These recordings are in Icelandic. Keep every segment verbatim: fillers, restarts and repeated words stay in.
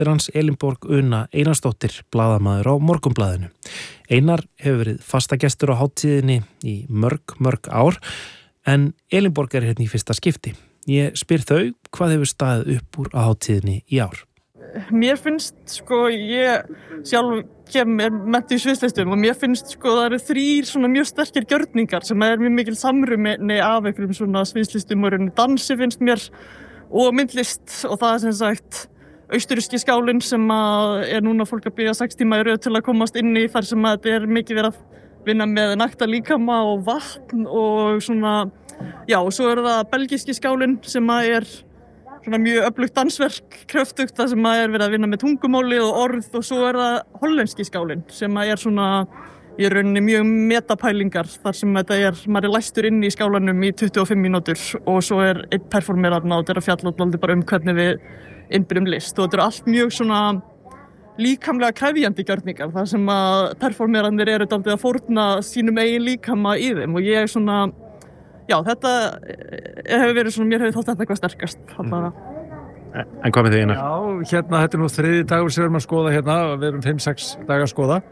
hans Elínborg Una Einarsdóttir, blaðamaður á Morgunblaðinu. Einar hefur verið fastagestur á hátíðinni í mörg, mörg ár, en Elínborg er hérna í fyrsta skipti. Ég spyr þau hvað hefur staðið upp úr á hátíðinni í ár. Mér finnst, sko, ég sjálf kem er menntuð í sviðslistum og mér finnst, sko, það eru þrír svona mjög sterkir gjörningar sem er mjög mikil samruni af einhverjum svona sviðslistum og rauninu dansi finnst mér og myndlist og það er sem sagt Austurríski skálinn sem að er núna fólk að bíða sex tíma í röð til að komast inn í þar sem að þetta er mikið verið að vinna með nakta líkama og vatn og svona, já, og svo er það belgíski skálinn sem að er svona mjög öflugt dansverk, kröftugt, það sem að er verið að vinna með tungumáli og orð og svo er það hollenski skálinn sem að er svona í rauninni mjög metapælingar þar sem þetta er, maður er læstur inn í skálanum í tuttugu og fimm mínútur og svo er einn performer þarna og þetta er að fjalla alltaf bara um hvernig við innbyrjum list og þetta er allt mjög svona líkamlega krefjandi gjörningar þar sem að performerarnir eru dálítið að fórna sínum eigin líkama í þeim og ég er svona já, þetta hefur verið svona, mér hefur þótt þetta eitthvað sterkast allavega. En hvað með þig, Einar? Já, hérna, þetta er nú þriðji dagur sem við erum að skoða hérna, við erum fimm sex dagar að skoða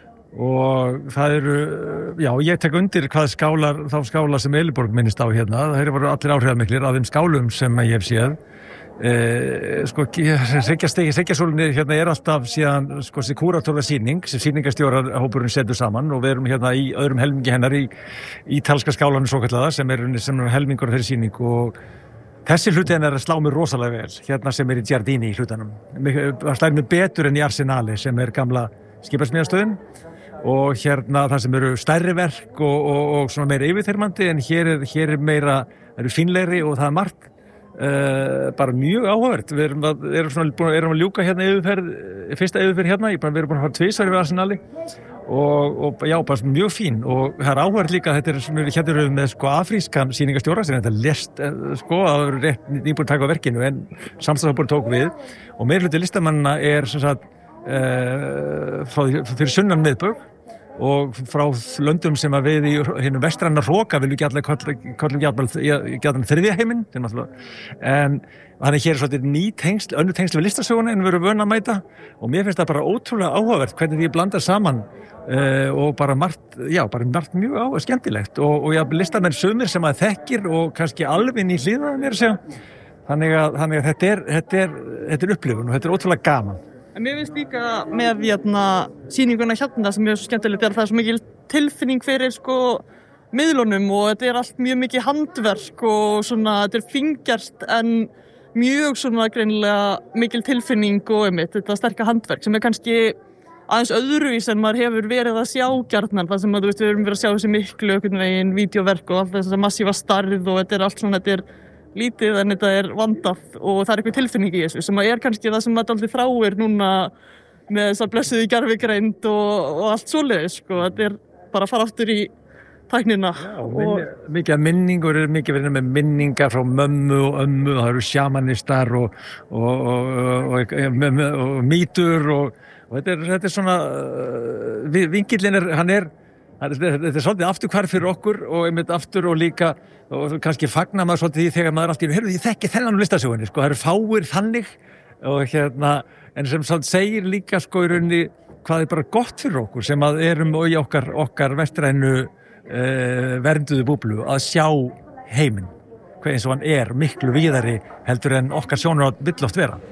og það eru, já, ég tek undir hvað skálar, þá skálar sem Elínborg minnist á hérna, það eru allir áhrifamiklir af þeim skálum sem ég hef séð. Eh, sko, Reykjasólunni hérna er alltaf síðan sko, kúratóra sýning sem sýningastjórar hópurinn setur saman og við erum hérna í öðrum helmingi hennar í ítalska skálanum svokallaða sem er, sem er helmingur af þeirri sýning og þessi hluti hennar slá mér rosalega vel hérna sem er í Giardini í hlutanum það slær mér betur en í Arsenali sem er gamla skipasmíðastöðin og hérna það sem eru stærri verk og, og, og svona meira yfirþyrmandi en hér er, hér er meira, það eru fínlegri og það er margt Uh, bara mjög áhugavert. Við erum að, erum svona, búin, erum að ljúka hérna yfirferð, fyrsta yfirferð hérna, ég bara, við erum búin að fara tvisvar við Arsenali og, og já, bara mjög fín og það er áhugavert líka, þetta er svona, hérna erum við með sko afrískan sýningastjóra sem þetta lest, sko, að það eru rétt nýbúin að taka á verkinu en samstæðshópurinn tók við og meiri hluti listamannina er sem sagt uh, frá, fyrir sunnan miðbögg og frá löndum sem að við í hinu vestræna hroka viljum ekki allir kollum gjarnan þriðja heiminn en þannig hér er svolítið ný tengsl, önnur tengsl við listasöguna en við erum vön að mæta og mér finnst það bara ótrúlega áhugavert hvernig því blandar saman uh, og bara margt, já, bara margt mjög á, skemmtilegt og, og já, listamenn sumir sem að þekkir og kannski alveg ný hlýða mér að segja þannig að, þannig að þetta er, þetta er, þetta er upplifun og þetta er ótrúlega gaman. En mér finnst líka með hérna, sýninguna hérna sem er svo skemmtilegt er að það er svo mikil tilfinning fyrir sko miðlunum og þetta er allt mjög mikið handverk og svona þetta er fingjart en mjög svona greinilega mikil tilfinning og einmitt þetta sterka handverk sem er kannski aðeins öðruvís en maður hefur verið að sjá gjarnan þar sem að, þú veist, við erum verið að sjá þessi miklu einhvern veginn vídeóverk og allt þess massífa starð og þetta er allt svona, þetta er lítið en þetta er vandað og það er eitthvað tilfinning í þessu sem er kannski það sem maður aldrei þráir núna með þess að blessuðu gervigreind og, og allt svoleiðis sko. Þetta er bara að fara aftur í tæknina. Já, og minni, mikið af minningur er mikið verið með minningar frá mömmu og ömmu og það eru sjamanistar og, og, og, og, og, og mýtur og, og þetta, er, þetta er svona uh, vingillin er, hann er þetta er svolítið afturhvarf fyrir okkur og einmitt aftur og líka og kannski fagnar maður svolítið því þegar maður alltaf heyrðu, ég þekki þennan úr listasögunni, sko, það eru fáir þannig og hérna, en sem svolítið segir líka sko í rauninni hvað er bara gott fyrir okkur sem að erum í okkar, okkar vestrænu uh, vernduðu búblu að sjá heiminn, hvað eins og hann er miklu víðari heldur en okkar sjónarhorn vill oft vera.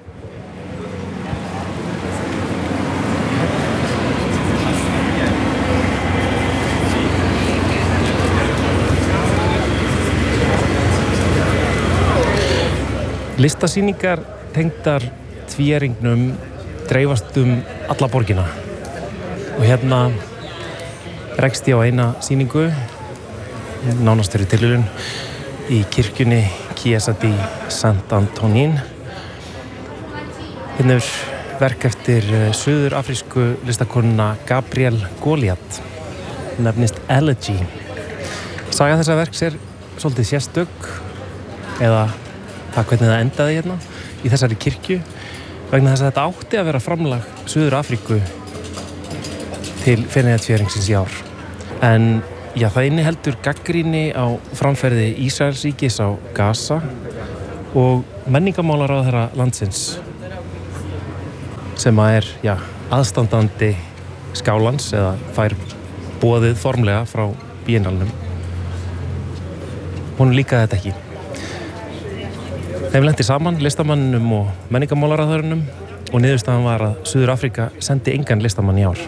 Listasýningar tengdar tvíæringnum dreifast um alla borgina og hérna rekst ég á eina sýningu nánast fyrir tilviljun í kirkjunni Chiesa di Sant'Antonin. Hérna er verk eftir suður-afrísku listakonuna Gabrielle Goliath nefnist Elegy. Saga þessa verks er svolítið sérstök eða það hvernig það endaði hérna í þessari kirkju vegna þess að þetta átti að vera framlag Suður-Afríku til Feneyjatvíæringsins í ár. En já, það inniheldur gagnrýni á framferði Ísraelsríkis á Gaza og menningarmálaráðherra landsins sem að er, já, aðstandandi skálans eða fær boðið formlega frá Biennalnum. Hún líkaði þetta ekki. Þeim lenti saman, listamanninum og menningarmálaráðherrunum og niðurstaðan var að Suður Afríka sendi engan listamann í ár.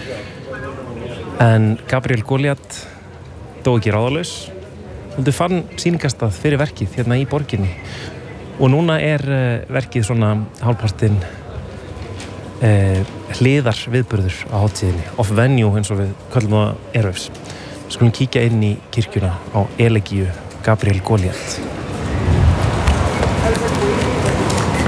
En Gabriel Goliath dó ekki ráðalaus. Hún fann sýningastað fyrir verkið hérna í borginni og núna er verkið svona hálfpartinn eh, hliðar viðburður á hátíðinni, off venue eins og við köllum það Airwaves. Við skulum kíkja inn í kirkjuna á Elegíu Gabriel Goliath.